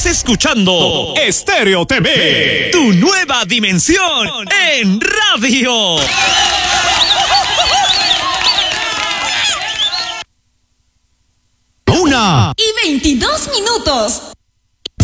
Estás escuchando Estéreo TV, tu nueva dimensión en radio. 1:22 minutos.